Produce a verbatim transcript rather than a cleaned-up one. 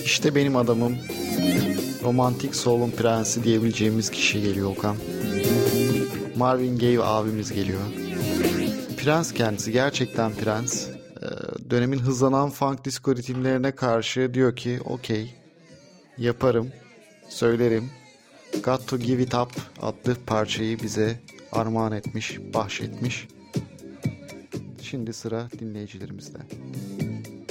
İşte benim adamım. Romantik soul'un prensi diyebileceğimiz kişi geliyor Okan. Marvin Gaye abimiz geliyor. Prens kendisi, gerçekten prens. Ee, dönemin hızlanan funk disco ritimlerine karşı diyor ki okey, yaparım, söylerim. Got to Give It Up adlı parçayı bize armağan etmiş, bahşetmiş. Şimdi sıra dinleyicilerimizde.